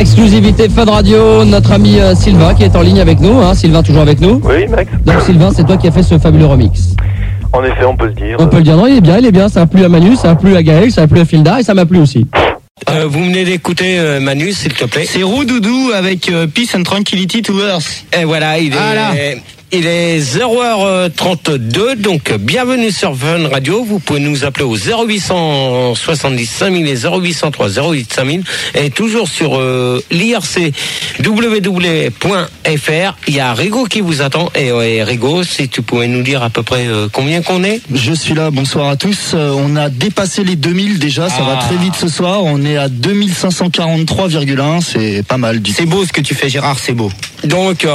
exclusivité Fun Radio, notre ami Sylvain qui est en ligne avec nous. Sylvain, toujours avec nous? Oui, Max. Donc Sylvain, c'est toi qui as fait ce fabuleux remix. En effet, on peut le dire. On peut le dire, non, il est bien. Ça a plu à Manu, ça a plu à Gaël, ça a plu à Filda et ça m'a plu aussi. Vous venez d'écouter Manu, s'il te plaît. C'est Roudoudou avec Peace and Tranquility to Earth. Et voilà, il est 0h32, donc bienvenue sur Fun Radio. Vous pouvez nous appeler au 0870 5000 et 0803 08 5000 et toujours sur l'IRC www.fr. Il y a Rigo qui vous attend. Et Rigo, si tu pouvais nous dire à peu près combien qu'on est. Je suis là, bonsoir à tous. On a dépassé les 2000 déjà, ça va très vite ce soir. On est à 2543,1, c'est pas mal du tout. C'est beau ce que tu fais, Gérard, c'est beau. Donc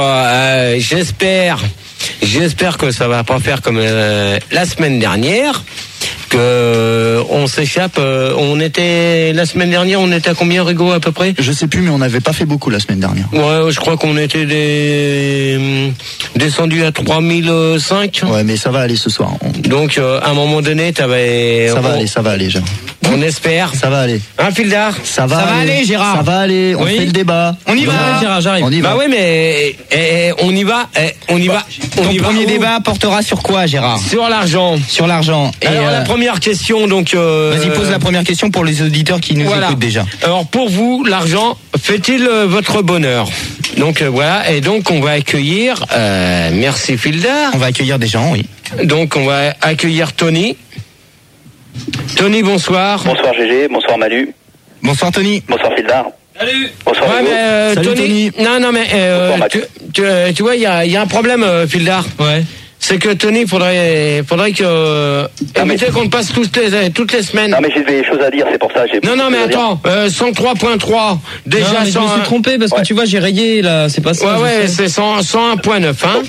j'espère que ça va pas faire comme la semaine dernière, que on s'échappe. La semaine dernière, on était à combien, Rigo, à peu près? Je sais plus, mais on n'avait pas fait beaucoup la semaine dernière. Ouais, je crois qu'on était descendu à 3005. Ouais, mais ça va aller ce soir. Donc à un moment donné, t'avais. Ça va aller, Gérard. On espère. Ça va aller. Hein, Fildar? Ça va aller, Gérard. Ça va aller. On fait le débat. On y va, Gérard, j'arrive. On y va. Bah ouais, mais on y va. Ton premier débat portera sur quoi, Gérard? Sur l'argent. Sur l'argent. Alors la première question, donc. Vas-y, pose la première question pour les auditeurs qui nous écoutent déjà. Alors pour vous, l'argent fait-il votre bonheur? Donc voilà, et donc on va accueillir. Merci Fildar. On va accueillir des gens, oui. Donc on va accueillir Tony. Tony, bonsoir. Bonsoir GG, bonsoir Manu. Bonsoir Tony. Bonsoir Fildar. Salut. Bonsoir Hugo. Salut Tony. Non mais tu vois, il y a un problème, Fildar. Ouais. C'est que Tony, faudrait que éviter qu'on le passe toutes les semaines. Non mais j'ai des choses à dire, c'est pour ça. Non mais attends, 103.3. Déjà, non, mais je me suis trompé parce que tu vois, j'ai rayé là, c'est pas ça. Ouais, c'est 101.9, hein.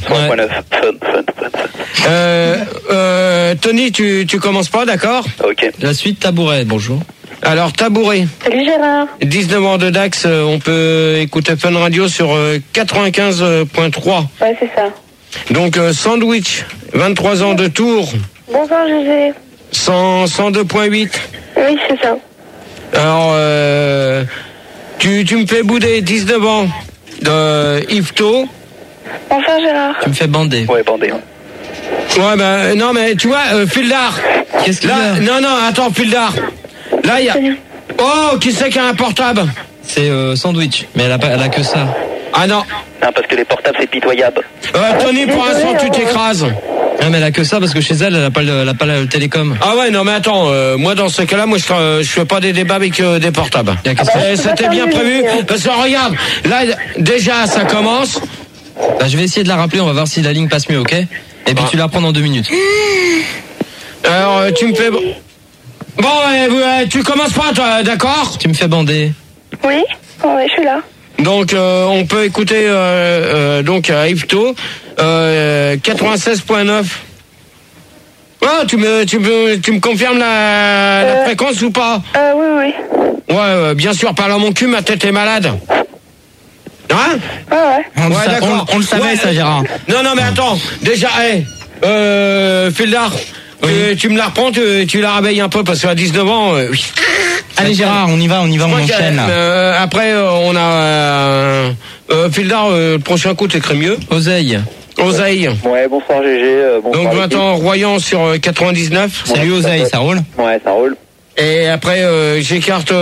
101.9. Tony, tu commences pas, d'accord? Ok. La suite tabouret, bonjour. Alors, tabouret. Salut Gérard. 19 ans de Dax, on peut écouter Fun Radio sur 95.3. Ouais, c'est ça. Donc, Sandwich, 23 ans de Tours. Bonsoir GG. 102.8. Oui, c'est ça. Alors, tu me fais bouder, 19 ans de Yvetot. Bonsoir Gérard. Tu me fais bander. Ouais, bandé. Ouais, ben, non, mais tu vois, Fildar. Qu'est-ce qu'il y a? Non, attends, Fildar. Là, il y a. Oh, qui c'est qui a un portable? C'est Sandwich, mais elle a que ça. Ah non. Non, parce que les portables, c'est pitoyable. Tony, pour l'instant, tu t'écrases. Non, mais elle a que ça parce que chez elle, elle a pas le télécom. Ah ouais, non, mais attends, moi, dans ce cas-là, je fais pas des débats avec des portables. C'était bien prévu. Parce que regarde, là, déjà, ça commence. Bah, je vais essayer de la rappeler, on va voir si la ligne passe mieux, ok? Et puis tu la reprends dans 2 minutes. Alors, tu me fais. Bon, tu commences pas, toi, d'accord? Tu me fais bander. Oui, ouais, je suis là. Donc, on peut écouter donc à Yvetot 96.9. Oh, tu me confirmes la fréquence ou pas? Oui. Ouais, bien sûr, parle à mon cul, ma tête est malade. Hein? Ouais. D'accord. On le savait, ça, Gérard. Non, mais attends. Déjà, Fildar, tu me la reprends, tu la réveilles un peu parce qu'à 19 ans. Oui. Allez, Gérard, on y va, on enchaîne. Après, on a Fildar, le prochain coup, t'écris mieux. Oseille. Ouais, bonsoir GG. Bonsoir. Donc, maintenant, Royan sur 99. Salut Oseille, ça roule? Ouais, ça roule. Et après, j'écarte.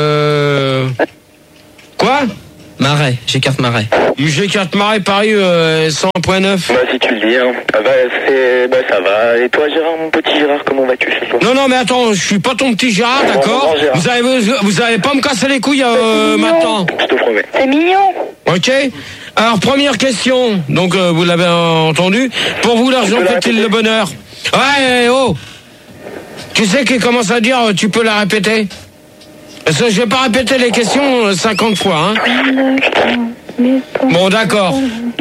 Quoi? Marais, j'écarte Marais. J'écarte Marais, Paris 100.9. Bah, si tu le dis, hein. Ça va. Et toi, Gérard, mon petit Gérard, comment vas-tu ce soir? Non, mais attends, je suis pas ton petit Gérard, d'accord? Vous allez pas me casser les couilles maintenant. Je te promets. C'est mignon. Ok. Alors, première question. Donc, vous l'avez entendu. Pour vous, l'argent fait-il le bonheur? Ouais, oh. Tu sais qui commence à dire, tu peux la répéter? Parce que je vais pas répéter les questions 50 fois, hein. Bon, d'accord.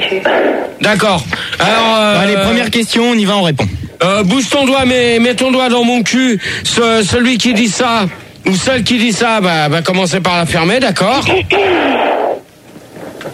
Alors, Allez, première question, on y va, on répond. Bouge ton doigt, mets ton doigt dans mon cul. Celui qui dit ça, ou celle qui dit ça, va commencer par la fermer, d'accord?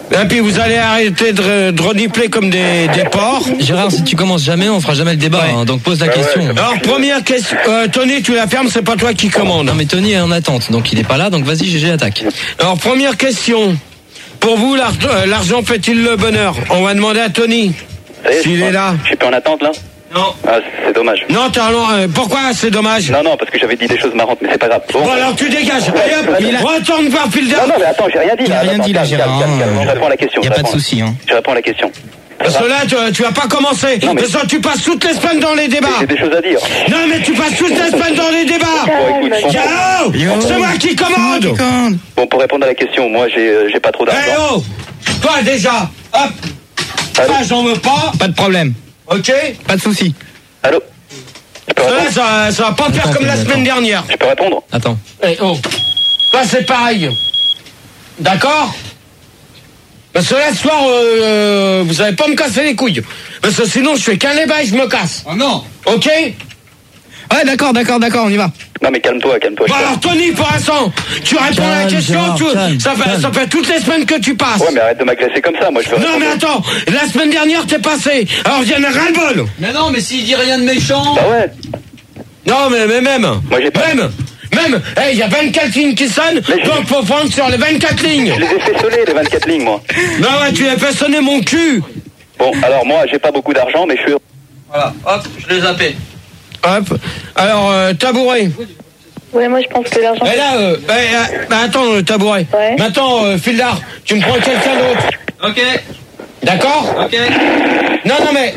Et puis vous allez arrêter de renifler comme des porcs. Gérard, si tu commences jamais, on fera jamais le débat. Hein, donc pose la question. Alors première question, Tony, tu la fermes, c'est pas toi qui commande. Non mais Tony est en attente, donc il est pas là, donc vas-y GG attaque. Alors première question, pour vous l'argent fait-il le bonheur? On va demander à Tony s'il est là. Je suis plus en attente là? Non. Ah, c'est dommage. Non, pourquoi c'est dommage? Non, parce que j'avais dit des choses marrantes, mais c'est pas grave. Bon alors tu dégages. Allez hop, retourne voir Filder. Non, mais attends, j'ai rien dit. Il a rien dit là, Gérard. Je réponds à la question. Y a pas de souci. Hein. Je réponds à la question. Parce que là, tu vas pas commencer. Non, mais- Parce que tu passes toutes les semaines dans les débats. J'ai des choses à dire. Non, mais tu passes toutes les semaines dans les débats. Bon, écoute, Yao, c'est moi qui commande. bon, pour répondre à la question, moi, j'ai pas trop Eh d'argent. oh, toi déjà, hop, Allô ça j'en veux pas, Pas de problème. ok? Pas de souci. Allô? Je peux répondre? Ça va pas faire comme la semaine dernière. Je peux répondre? Attends. Eh oh, toi c'est pareil. D'accord? Parce que là, ce soir, vous allez pas me casser les couilles. Parce que sinon, je fais qu'un débat et je me casse. Oh non. Ok? Ouais, d'accord, on y va. Non, mais calme-toi. Bon alors, Tony, pour l'instant, tu réponds à la Calme, question. Gérard, Ça fait toutes les semaines que tu passes. Ouais, mais arrête de m'agresser comme ça. Moi, je veux Non, mais attends, la semaine dernière, t'es passé. Alors, viens à ras-le-bol. Mais non, mais s'il dit rien de méchant. Bah ouais. Non, mais même. Moi, j'ai pas- Même, il y a 24 lignes qui sonnent, Mais donc faut prendre sur les 24 lignes. Je les ai fait sonner, les 24 lignes, moi. Non, ouais, tu as fait sonner mon cul. Bon, alors, moi, j'ai pas beaucoup d'argent, mais je suis... Voilà, hop, je l'ai zappé. Hop, alors, tabouret. Ouais, moi je pense que l'argent. Et là, attends, le tabouret. Ouais. Maintenant, Fildar, tu me prends quelqu'un d'autre. Ok, D'accord? ok. Non, mais...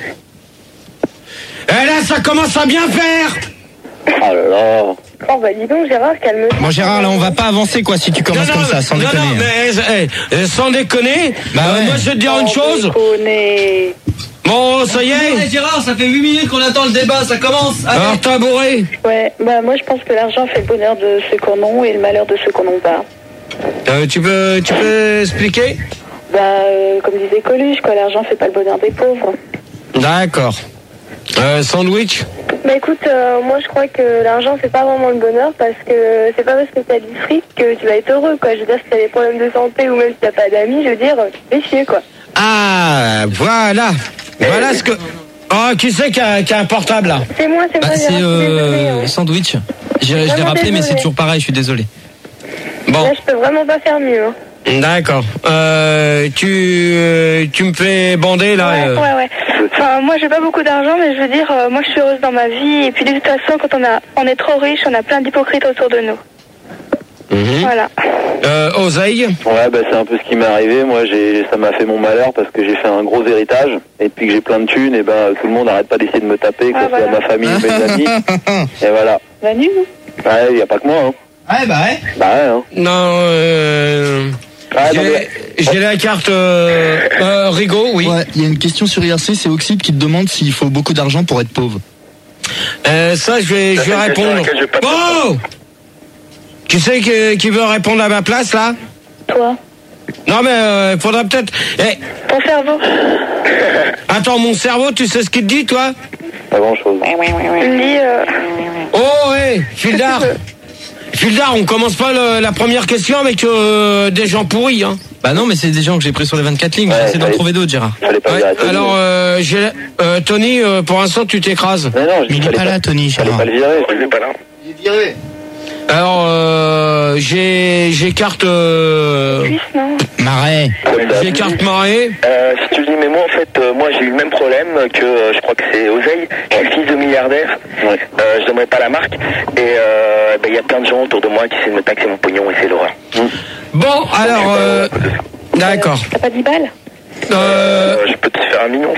Et là, ça commence à bien faire. Oh là là. Oh bah dis donc Gérard, calme-toi. Bon Gérard, là on va pas avancer quoi si tu commences comme ça, sans déconner. Non, mais sans déconner, Bah ouais. moi je vais te dire une chose. Déconner. Bon, ça y est. Gérard, ça fait 8 minutes qu'on attend le débat, ça commence. Alors, tabouret. Ouais, bah moi je pense que l'argent fait le bonheur de ceux qu'on a et le malheur de ceux qu'on n'a pas. Tu peux expliquer? Bah comme disait Coluche, quoi, l'argent fait pas le bonheur des pauvres. D'accord. Sandwich. Bah écoute, moi je crois que l'argent fait pas vraiment le bonheur parce que c'est pas parce que t'as du fric que tu vas être heureux, quoi. Je veux dire, si t'as des problèmes de santé ou même si t'as pas d'amis, je veux dire, fais chier, quoi. Ah, voilà. Voilà ce que... Oh, qui c'est qui a un portable, là? C'est moi, Bah, Gérard, je suis désolée, hein. Sandwich. Je l'ai Vraiment rappelé, mais c'est désolé. toujours pareil, je suis désolé. Bon, Là, je peux vraiment pas faire mieux. Hein. d'accord. Tu me fais bander, là Ouais. Enfin, moi, j'ai pas beaucoup d'argent, mais je veux dire, moi, je suis heureuse dans ma vie. Et puis, de toute façon, quand on est trop riche, on a plein d'hypocrites autour de nous. Mhm. Voilà. Oseille. Ouais, bah c'est un peu ce qui m'est arrivé. Moi, ça m'a fait mon malheur parce que j'ai fait un gros héritage. Et depuis que j'ai plein de thunes, et ben tout le monde arrête pas d'essayer de me taper, que ce soit voilà. ma famille ou mes amis. Et voilà. Va nu, vous. Ouais, y a pas que moi, hein. Ouais, bah ouais. Bah ouais, hein. Non, Ah, non, mais... j'ai la carte Rigaud, oui. Ouais, il y a une question sur IRC, c'est Oxyde qui te demande s'il faut beaucoup d'argent pour être pauvre. Ça, je vais C'est une question à répondre. laquelle je vais pas te Oh! Qui c'est qui veut répondre à ma place, là? Toi. Non, mais faudra peut-être... Ton cerveau. Attends, mon cerveau, tu sais ce qu'il te dit, toi? Pas grand chose. Il me dit, Oh, hé, Fildar. Fildar, on commence pas la première question avec des gens pourris, hein. Bah non, mais c'est des gens que j'ai pris sur les 24 lignes, Ouais, j'essaie d'en fallait- trouver d'autres, Gérard. Fallait pas Ouais, dire à Tony. alors, Tony, pour l'instant, tu t'écrases. Mais non, je Mais il est fallait pas là, Tony, Fallait Gérard. pas le virer. Il est pas là. Alors, j'ai carte... Suisse, non. Marais. j'ai carte marée. Si tu le dis, mais moi en fait, moi j'ai eu le même problème que je crois que c'est Oseille, je suis le fils de milliardaire, je donnerai pas la marque, et il y a plein de gens autour de moi qui essaient de me taxer mon pognon et c'est l'horreur. Bon, alors... D'accord. T'as pas 10 balles? Je peux te faire 1 million